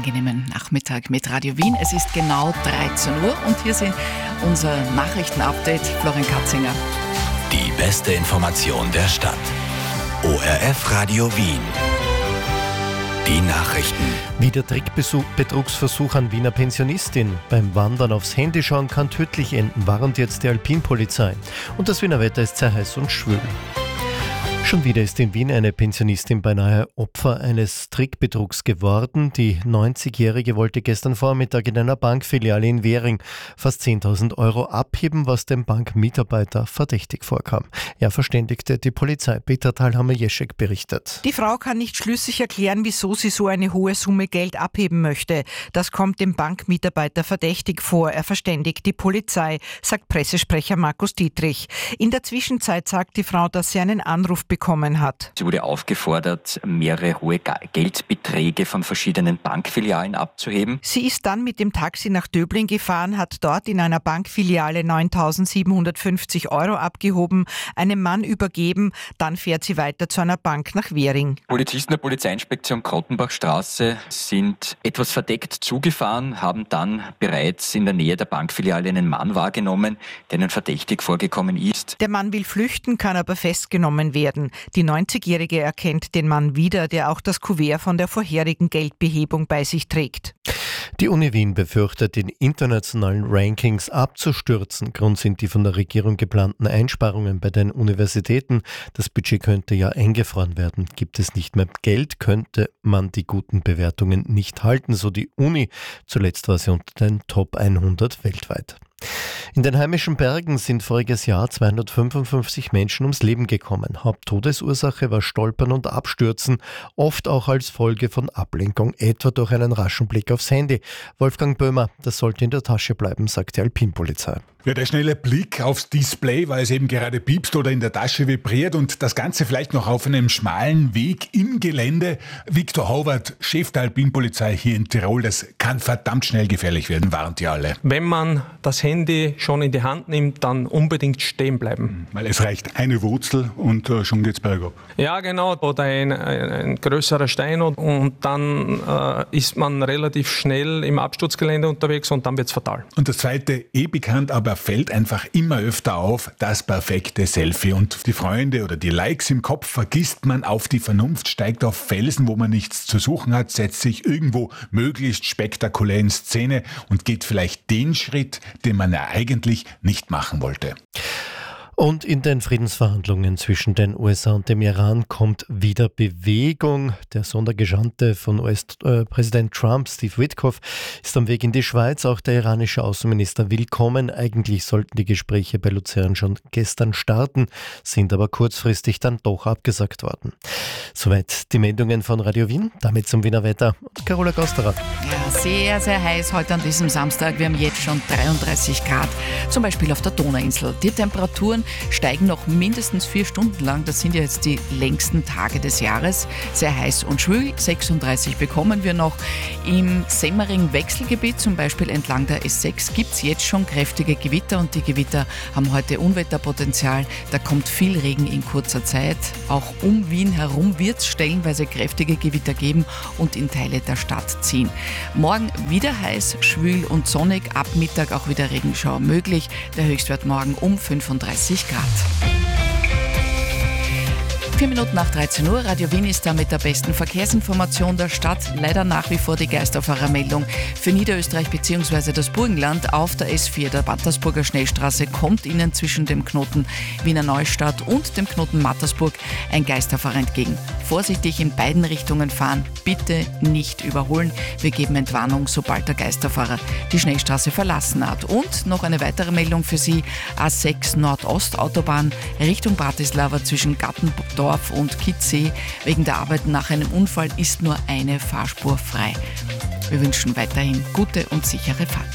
angenehmen Nachmittag mit Radio Wien. Es ist genau 13 Uhr und hier sind unser Nachrichtenupdate. Florian Katzinger. Die beste Information der Stadt. ORF Radio Wien. Die Nachrichten. Wieder Trickbetrugsversuch an Wiener Pensionistin. Beim Wandern aufs Handy schauen kann tödlich enden, warnt jetzt die Alpinpolizei. Und das Wiener Wetter ist sehr heiß und schwül. Schon wieder ist in Wien eine Pensionistin beinahe Opfer eines Trickbetrugs geworden. Die 90-Jährige wollte gestern Vormittag in einer Bankfiliale in Währing fast 10.000 Euro abheben, was dem Bankmitarbeiter verdächtig vorkam. Er verständigte die Polizei. Peter Thalhammer-Jeschek berichtet. Die Frau kann nicht schlüssig erklären, wieso sie so eine hohe Summe Geld abheben möchte. Das kommt dem Bankmitarbeiter verdächtig vor. Er verständigt die Polizei, sagt Pressesprecher Markus Dietrich. In der Zwischenzeit sagt die Frau, dass sie einen Anruf bekommen hat. Sie wurde aufgefordert, mehrere hohe Geldbeträge von verschiedenen Bankfilialen abzuheben. Sie ist dann mit dem Taxi nach Döbling gefahren, hat dort in einer Bankfiliale 9.750 Euro abgehoben, einem Mann übergeben, dann fährt sie weiter zu einer Bank nach Währing. Polizisten der Polizeiinspektion Grottenbachstraße sind etwas verdeckt zugefahren, haben dann bereits in der Nähe der Bankfiliale einen Mann wahrgenommen, der ihnen verdächtig vorgekommen ist. Der Mann will flüchten, kann aber festgenommen werden. Die 90-Jährige erkennt den Mann wieder, der auch das Kuvert von der vorherigen Geldbehebung bei sich trägt. Die Uni Wien befürchtet, in internationalen Rankings abzustürzen. Grund sind die von der Regierung geplanten Einsparungen bei den Universitäten. Das Budget könnte ja eingefroren werden. Gibt es nicht mehr Geld, könnte man die guten Bewertungen nicht halten, so die Uni. Zuletzt war sie unter den Top 100 weltweit. In den heimischen Bergen sind voriges Jahr 255 Menschen ums Leben gekommen. Haupttodesursache war Stolpern und Abstürzen, oft auch als Folge von Ablenkung, etwa durch einen raschen Blick aufs Handy. Wolfgang Böhmer, das sollte in der Tasche bleiben, sagt die Alpinpolizei. Ja, der schnelle Blick aufs Display, weil es eben gerade piepst oder in der Tasche vibriert und das Ganze vielleicht noch auf einem schmalen Weg im Gelände. Viktor Howard, Chef der Alpinpolizei hier in Tirol, das kann verdammt schnell gefährlich werden, warnt ihr alle. Wenn man das Handy schon in die Hand nimmt, dann unbedingt stehen bleiben. Weil es reicht eine Wurzel und schon geht's bergab. Ja, genau. Oder ein größerer Stein und dann ist man relativ schnell im Absturzgelände unterwegs und dann wird's fatal. Und das zweite, bekannt, aber fällt einfach immer öfter auf, das perfekte Selfie. Und die Freunde oder die Likes im Kopf vergisst man auf die Vernunft, steigt auf Felsen, wo man nichts zu suchen hat, setzt sich irgendwo möglichst spektakulär in Szene und geht vielleicht den Schritt, den man ja eigentlich nicht machen wollte. Und in den Friedensverhandlungen zwischen den USA und dem Iran kommt wieder Bewegung. Der Sondergesandte von US-Präsident Trump, Steve Witkoff, ist am Weg in die Schweiz. Auch der iranische Außenminister will kommen. Eigentlich sollten die Gespräche bei Luzern schon gestern starten, sind aber kurzfristig dann doch abgesagt worden. Soweit die Meldungen von Radio Wien. Damit zum Wiener Wetter. Carola Gosterer. Ja, sehr, sehr heiß heute an diesem Samstag. Wir haben jetzt schon 33 Grad, zum Beispiel auf der Donauinsel. Die Temperaturen steigen noch mindestens 4 Stunden lang. Das sind ja jetzt die längsten Tage des Jahres. Sehr heiß und schwül. 36 bekommen wir noch. Im Semmering-Wechselgebiet, zum Beispiel entlang der S6, gibt es jetzt schon kräftige Gewitter und die Gewitter haben heute Unwetterpotenzial. Da kommt viel Regen in kurzer Zeit. Auch um Wien herum wird es stellenweise kräftige Gewitter geben und in Teile der Stadt ziehen. Morgen wieder heiß, schwül und sonnig. Ab Mittag auch wieder Regenschauer möglich. Der Höchstwert morgen um 35 Grad. 4 Minuten nach 13 Uhr. Radio Wien ist da mit der besten Verkehrsinformation der Stadt. Leider nach wie vor die Geisterfahrermeldung für Niederösterreich bzw. das Burgenland. Auf der S4, der Mattersburger Schnellstraße, kommt Ihnen zwischen dem Knoten Wiener Neustadt und dem Knoten Mattersburg ein Geisterfahrer entgegen. Vorsichtig in beiden Richtungen fahren, bitte nicht überholen. Wir geben Entwarnung, sobald der Geisterfahrer die Schnellstraße verlassen hat. Und noch eine weitere Meldung für Sie. A6 Nordostautobahn Richtung Bratislava zwischen Gattendorf und Kitzee. Wegen der Arbeiten nach einem Unfall ist nur eine Fahrspur frei. Wir wünschen weiterhin gute und sichere Fahrt.